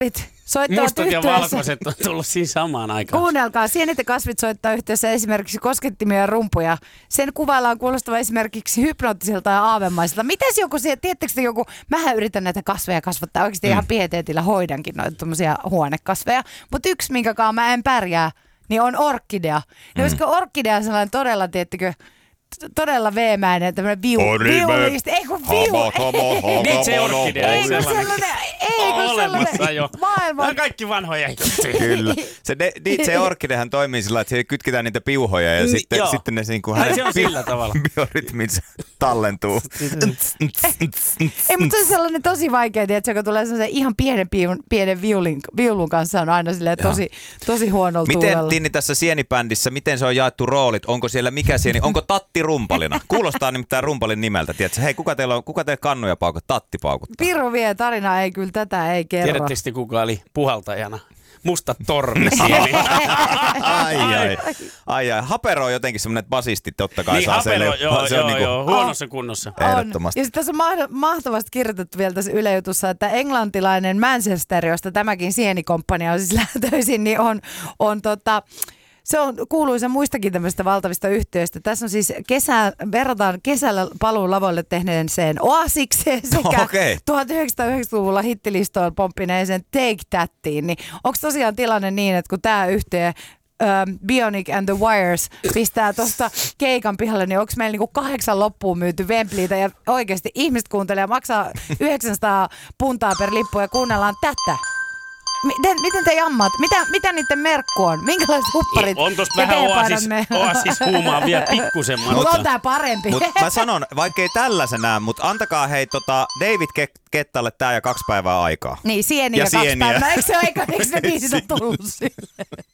soittavat Mustat ja yhdessä. valkoiset on tullut siinä samaan aikaan. Kuunnelkaa, sienit ja kasvit soittaa yhteydessä esimerkiksi koskettimia ja rumpuja. Sen kuvaillaan kuulostava esimerkiksi hypnoottiselta ja aavemaiselta. Mites joku, tiedättekö te joku, mähän yritän näitä kasveja kasvattaa, oikeasti ihan pieteetillä hoidankin noita tommosia huonekasveja. Mutta yksi, minkäkaan mä en pärjää, niin on orkidea. Ja olisiko orkidea sellainen todella, tiedättekö, todella veemäinen, tämmöinen viulisti. Ei kun DJ Orkidea. Ei kun sellainen, Olemassa jo. Maailman. Nämä kaikki vanhoja juttuja. Kyllä. Se DJ Orkidehan toimii sillä, että siellä kytketään niitä piuhoja ja sitten ne niin kuin hänen se on sillä tavalla. biorytmit tallentuu. Ei, mutta se on sellainen tosi vaikea, että kun tulee sellaisen ihan pienen viulun kanssa on aina silleen tosi huonolla Miten tuulella. Tinni tässä sienibändissä, miten se on jaettu roolit? Onko siellä mikä sieni? Onko Tatti rumpalina? Kuulostaa nimittäin rumpalin nimeltä. Tiedätkö? Hei, kuka teillä kannuja paukuttaa? Tatti paukuttaa. Piru vie tarina, ei kyllä tätä ei kerro. Tiedättekö te, kuka oli puhaltajana? Musta tornisieni. Ai. Haperoi jotenkin semmoinen, että basistit totta kai Niin, saa Hapero, niinku joo, huonossa kunnossa. Ehdottomasti. Ja sitten tässä on mahtavasti kirjoitettu vielä tässä Yle Jutussa, että englantilainen Manchester, josta tämäkin sienikomppania on siis lähtöisin, niin se on kuuluisa muistakin tämmöistä valtavista yhtiöistä. Tässä on siis verrataan kesällä paluun lavoille tehneeseen Oasikseen sekä 1990-luvulla hittilistoilla pomppineeseen Take Thattiin. Niin onko tosiaan tilanne niin, että kun tämä yhtiö Bionic and the Wires pistää tuosta keikan pihalle, niin onko meillä niinku 8 loppuun myyty Wembleytä ja oikeasti ihmiset kuuntelee ja maksaa 900 puntaa per lippu ja kuunnellaan tätä. Miten te jammaat? Mitä niiden merkku on? Minkälaiset hupparit? On tosta vähän Oasis huumaa vielä pikkusen. Mutta on tää parempi. Mut mä sanon, vaikkei tällaisena, mutta antakaa hei David Kettalle tää ja 2 päivää aikaa. Niin, sieniä ja 2 päivää. Eikö ne biisit ole tullut sille?